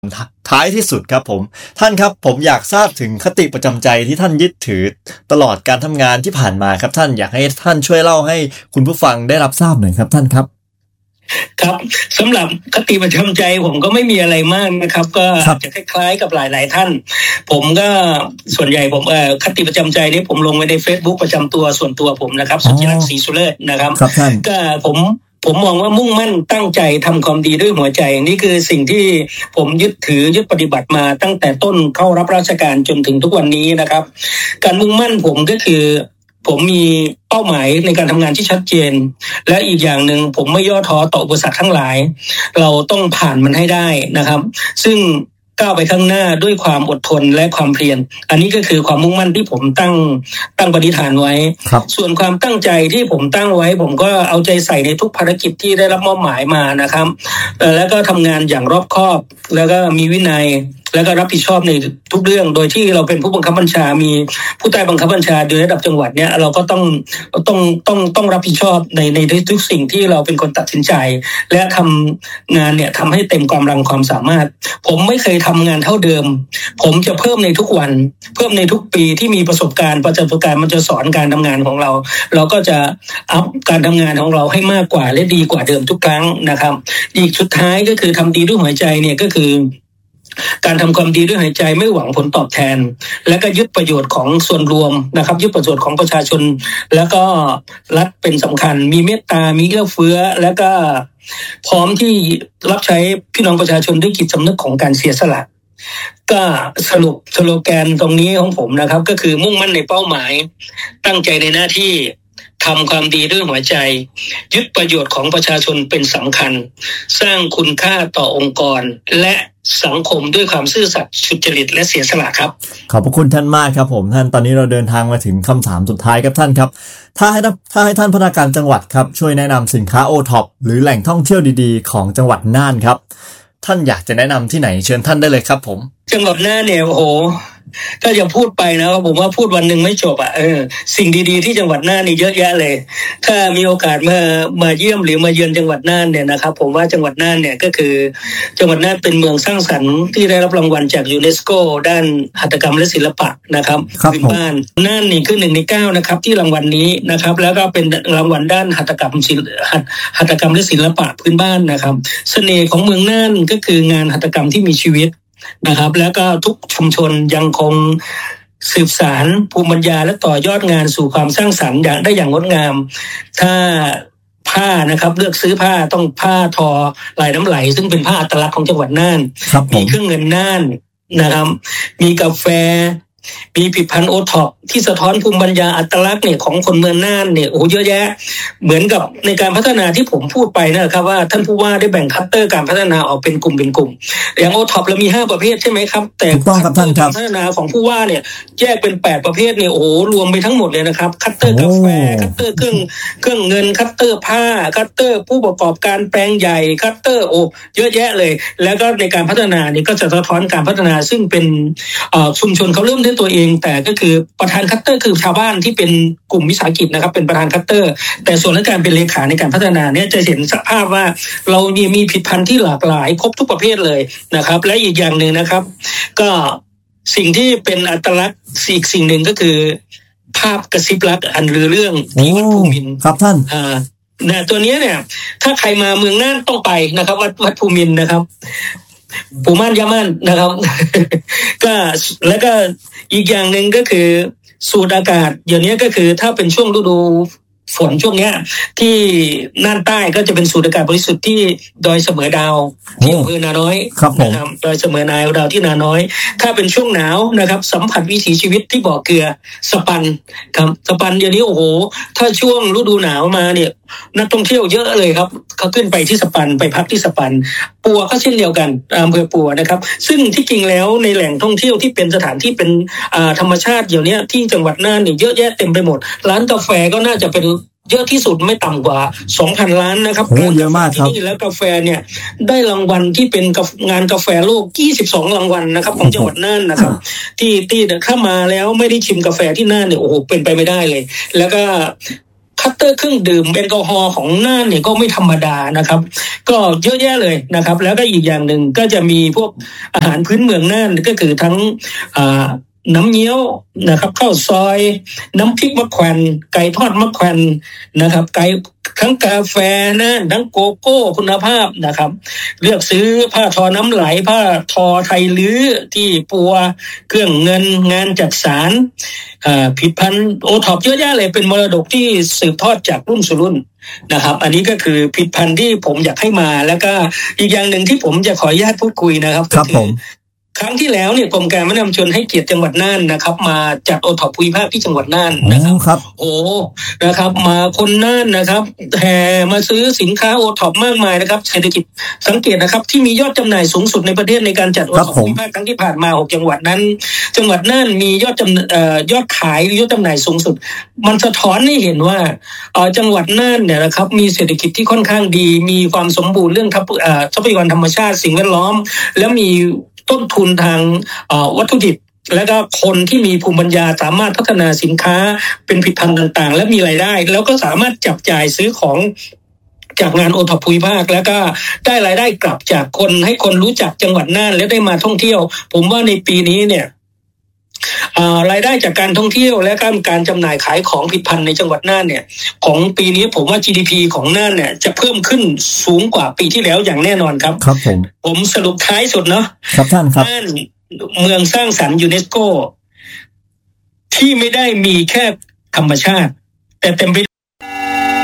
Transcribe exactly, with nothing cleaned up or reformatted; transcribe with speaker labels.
Speaker 1: ท้ายที่สุดครับผมท่านครับผมอยากทราบถึงคติประจำใจที่ท่านยึดถือตลอดการทำงานที่ผ่านมาครับท่านอยากให้ท่านช่วยเล่าให้คุณผู้ฟังได้รับทราบหน่อยครับท่านครับ
Speaker 2: ครับสำหรับคติประจำใจผมก็ไม่มีอะไรมากนะครับก็จะคล้ายๆกับหลายๆท่านผมก็ส่วนใหญ่ผมเอ่อคติประจำใจนี้ผมลงไว้ใน Facebook ประจำตัวส่วนตัวผมนะครับสุจิรักษ์ศรีสุเลิศนะครับก็ผมผมมองว่ามุ่งมั่นตั้งใจทำความดีด้วยหัวใจนี่คือสิ่งที่ผมยึดถือยึดปฏิบัติมาตั้งแต่ต้นเข้ารับราชการจนถึงทุกวันนี้นะครับการมุ่งมั่นผมก็คือผมมีเป้าหมายในการทำงานที่ชัดเจนและอีกอย่างหนึ่งผมไม่ย่อท้อต่ออุปสรรคทั้งหลายเราต้องผ่านมันให้ได้นะครับซึ่งก้าวไปข้างหน้าด้วยความอดทนและความเพียรอันนี้ก็คือความมุ่งมั่นที่ผมตั้งตั้งปณิธานไว้ส่วนความตั้งใจที่ผมตั้งไว้ผมก็เอาใจใส่ในทุกภารกิจที่ได้รับมอบหมายมานะครับแล้วก็ทำงานอย่างรอบคอบแล้วก็มีวินัยแล้วก็รับผิดชอบในทุกเรื่องโดยที่เราเป็นผู้บังคับบัญชามีผู้ใต้บังคับบัญชาโดยระดับจังหวัดเนี้ยเราก็ต้องต้องต้องต้องรับผิดชอบในในทุกสิ่งที่เราเป็นคนตัดสินใจและทำงานเนี่ยทำให้เต็มกำลังความสามารถผมไม่เคยทำงานเท่าเดิมผมจะเพิ่มในทุกวันเพิ่มในทุกปีที่มีประสบการณ์ประสบการณ์มันจะสอนการทำงานของเราเราก็จะอัพการทำงานของเราให้มากกว่าและดีกว่าเดิมทุกครั้งนะครับอีกสุดท้ายก็คือทำดีด้วยหัวใจเนี่ยก็คือการทำความดีด้วยหัวใจไม่หวังผลตอบแทนและก็ยึดประโยชน์ของส่วนรวมนะครับยึดประโยชน์ของประชาชนแล้วก็รัฐเป็นสำคัญมีเมตตามีเอื้อเฟื้อแล้วก็พร้อมที่รับใช้พี่น้องประชาชนด้วยจิตสำนึกของการเสียสละก็สรุปสโลแกนตรงนี้ของผมนะครับก็คือมุ่งมั่นในเป้าหมายตั้งใจในหน้าที่ทำความดีด้วยหัวใจยึดประโยชน์ของประชาชนเป็นสำคัญสร้างคุณค่าต่อองค์กรและสังคมด้วยความซื่อสัตย์สุจริตและเสียสละครับ
Speaker 1: ขอบพระคุณท่านมากครับผมท่านตอนนี้เราเดินทางมาถึงคำถามสุดท้ายครับท่านครับถ้าให้ถ้าให้ท่านพนักงานจังหวัดครับช่วยแนะนำสินค้า โอ ท็อป หรือแหล่งท่องเที่ยวดีๆของจังหวัดน่านครับท่านอยากจะแนะนำที่ไหนเชิญท่านได้เลยครับผม
Speaker 2: จังหวัดน่านเนี่ยโอ้โหถ้าจะพูดไปนะผมว่าพูดวันหนึ่งไม่จบอ่ะเออสิ่งดีๆที่จังหวัดน่านนี่เยอะแยะเลยถ้ามีโอกาสมามาเยี่ยมหรือมาเยือนจังหวัดน่านเนี่ยนะครับผมว่าจังหวัดน่านเนี่ยก็คือจังหวัดน่านเป็นเมืองสร้างสรรค์ที่ได้รับรางวัลจากยูเนสโกด้านหัตถกรรมและศิลปะนะครับพื้นบ้านน่านนี่คือหนึ่งในเก้านะครับที่รางวัลนี้นะครับแล้วก็เป็นรางวัลด้านหัตถกรรมศิลปะหัตถกรรมและศิลปะพื้นบ้านนะครับเสน่ห์ของเมืองน่านก็คืองานหัตถกรรมที่มีชีวิตนะครับแล้วก็ทุกชุมชนยังคงสืบสานภูมิปัญญาและต่อยอดงานสู่ความสร้างสรรค์อย่างได้อย่างงดงามถ้าผ้านะครับเลือกซื้อผ้าต้องผ้าทอลายน้ำไหลซึ่งเป็นผ้าอัตลักษณ์ของจังหวัดน่านมีเครื่องเงินน่านนะครับมีกาแฟมีผลิตภัณฑ์โอท็อปที่สะท้อนภูมิปัญญาอัตลักษณ์เนี่ยของคนเมืองน่านเนี่ยโอ้เยอะแยะเหมือนกับในการพัฒนาที่ผมพูดไปนะครับว่าท่านผู้ว่าได้แบ่งคัตเตอร์การพัฒนาออกเป็นกลุ่มเป็นกลุ่มอย่างโอท็อปเรามีห้าประเภทใช่ไหมครับแต่การพัฒนาของผู้ว่าเนี่ยแยกเป็นแปดประเภทเนี่ยโอ้รวมไปทั้งหมดเลยนะครับคัตเตอร์กาแฟคัตเตอร์เครื่องเครื่องเงินคัตเตอร์ผ้าคัตเตอร์ผู้ประกอบการแปลงใหญ่คัตเตอร์โอ้เยอะแยะเลยแล้วก็ในการพัฒนาเนี่ยก็จะสะท้อนการพัฒนาซึ่งเป็นชุมชนเขาเริ่มด้วยตัวเองแต่ก็คือประธานคัตเตอร์คือชาวบ้านที่เป็นกลุ่มวิสาหกิจนะครับเป็นประธานคัตเตอร์แต่ส่วนในการเป็นเลขาในการพัฒนาเนี่ยจะเห็นสภาพว่าเรามีมีผลิตภัณฑ์ที่หลากหลายครบทุกประเภทเลยนะครับและอีกอย่างหนึ่งนะครับก็สิ่งที่เป็นอัตลักษณ์อีกสิ่งหนึ่งก็คือภาพกระซิบรักอันลือเรื่องที่วัดภูมินทร์
Speaker 1: ครับท่าน
Speaker 2: อ่าเนี่ยตัวนี้เนี่ยถ้าใครมาเมืองน่านต้องไปนะครับวัดวัดภูมินทร์นะครับปูม่านยามันนะครับก็แล้วก็อีกอย่างหนึ่งก็คือสูดอากาศอย่างนี้ก็คือถ้าเป็นช่วงฤดูฝนช่วงเนี้ยที่น่านใต้ก็จะเป็นสูดอากาศบริสุทธิ์ที่ดอยเสมอดาวที่อำเภอนาน้อยนะครับดอยเสมอดาวที่นาน้อยถ้าเป็นช่วงหนาวนะครับสัมผัสวิถีชีวิตที่บ่อเกลือสปันครับสปันเดี๋ยวนี้โอ้โหถ้าช่วงฤดูหนาวมาเนี่ยนักท่องเที่ยวเยอะเลยครับเขาขึ้นไปที่สปันไปพักที่สปันปัวก็เช่นเดียวกันอำเภอปัวนะครับซึ่งที่จริงแล้วในแหล่งท่องเที่ยวที่เป็นสถานที่เป็นธรรมชาติเดี๋ยวนี้ที่จังหวัดน่านเนี่ยเยอะแยะเต็มไปหมดร้านกาแฟก็น่าจะเป็นเยอะที่สุดไม่ต่ำกว่า สองพัน ล้านนะครับ
Speaker 1: โอ้เยอะมากครับ
Speaker 2: ที่นี่แล้วกาแฟเนี่ยได้รางวัลที่เป็นงานกาแฟโลกยี่สิบสองรางวัลนะครับของจังหวัดน่านนะครับที่ที่เข้ามาแล้วไม่ได้ชิมกาแฟที่น่านเนี่ยโอ้โหเป็นไปไม่ได้เลยแล้วก็คัตเตอร์เครื่องดื่มแอลกอฮอล์ของน่านเนี่ยก็ไม่ธรรมดานะครับก็เยอะแยะเลยนะครับแล้วก็อีกอย่างหนึ่งก็จะมีพวกอาหารพื้นเมืองน่านก็คือทั้งอ่าน้ำเงี้ยวนะครับข้าวซอยน้ำพริกมะแขวนไก่ทอดมะแขวนนะครับไก่ทั้งกาแฟนะทั้งโกโก้คุณภาพนะครับเลือกซื้อผ้าทอน้ำไหลผ้าทอไทยลื้อที่ปัวเครื่องเงินงานจักสานอ่าผิดพันธุ์โอท็อปเยอะแยะเลยเป็นมรดกที่สืบทอดจากรุ่นสู่รุ่นนะครับอันนี้ก็คือผิดพันธุ์ที่ผมอยากให้มาแล้วก็อีกอย่างหนึ่งที่ผมจะขออนุญาตพูดคุยนะครับ
Speaker 1: ครับผม
Speaker 2: ครั้งที่แล้วเนี่ยกรมการพัฒนาชุมชนให้เกียรติจังหวัดน่านนะครับมาจัดโอท็อปภูมิภาคที่จังหวัดน่านนะครับโอ้นะครับมาคนน่านนะครับแห่มาซื้อสินค้าโอท็อปมากมายนะครับเศรษฐกิจสังเกตนะครับที่มียอดจำหน่ายสูงสุดในประเทศในการจัดโอท็อปภูมิภาคครั้งที่ผ่านมาหกจังหวัดนั้นจังหวัดน่านมียอดจำเอ่อยอดขายยอดจำหน่ายสูงสุดมันสะท้อนให้เห็นว่าเอ่อจังหวัดน่านเนี่ยนะครับมีเศรษฐกิจที่ค่อนข้างดีมีความสมบูรณ์เรื่องทรัพยากรธรรมชาติสิ่งแวดล้อมแล้วมีต้นทุนทางวัตถุดิบและก็คนที่มีภูมิปัญญาสามารถพัฒนาสินค้าเป็นผลิตภัณฑ์ต่างๆและมีรายได้แล้วก็สามารถจับจ่ายซื้อของจากงานโอท็อปภูมิภาคแล้วก็ได้รายได้กลับจากคนให้คนรู้จักจังหวัดน่านและได้มาท่องเที่ยวผมว่าในปีนี้เนี่ยรายได้จากการท่องเที่ยวและการการจำหน่ายขายของผลิตภัณฑ์ในจังหวัดน่านเนี่ยของปีนี้ผมว่า จี ดี พี ของน่านเนี่ยจะเพิ่มขึ้นสูงกว่าปีที่แล้วอย่างแน่นอนครับ
Speaker 1: ครับผม
Speaker 2: ผมสรุปท้ายสุดเนาะ
Speaker 1: ครับท่านครับ
Speaker 2: น่านเมืองสร้างสรรค์ยูเนสโกที่ไม่ได้มีแค่ธรรมชาติแต่เต็มไป